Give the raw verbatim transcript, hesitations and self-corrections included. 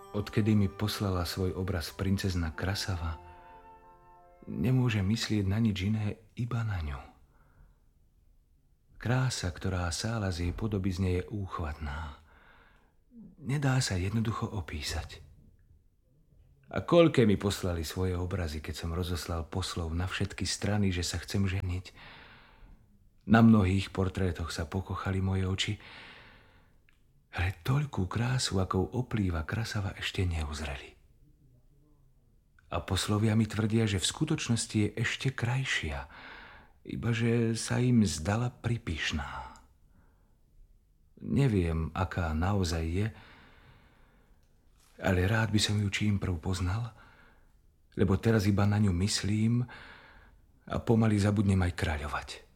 Odkedy mi poslala svoj obraz princezna Krasava, nemôže myslieť na nič iné, iba na ňu. Krása, ktorá sála z jej podobizne, je úchvatná. Nedá sa jednoducho opísať. A koľké mi poslali svoje obrazy, keď som rozoslal poslov na všetky strany, že sa chcem ženiť. Na mnohých portrétoch sa pokochali moje oči, ale toľkú krásu, akou oplýva Krasava, ešte neuzreli. A poslovia mi tvrdia, že v skutočnosti je ešte krajšia, ibaže sa im zdala pripyšná. Neviem, aká naozaj je, ale rád by som ju čím prv poznal, lebo teraz iba na ňu myslím a pomaly zabudnem aj kráľovať.